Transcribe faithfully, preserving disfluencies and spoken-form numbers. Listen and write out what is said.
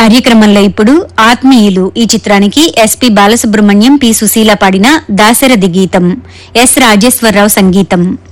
కార్యక్రమంలో ఇప్పుడు ఆత్మీయులు ఈ చిత్రానికి ఎస్పి బాలసుబ్రహ్మణ్యం, పి సుశీల పాడిన దాశరథి గీతం, ఎస్ రాజేశ్వరరావు సంగీతం.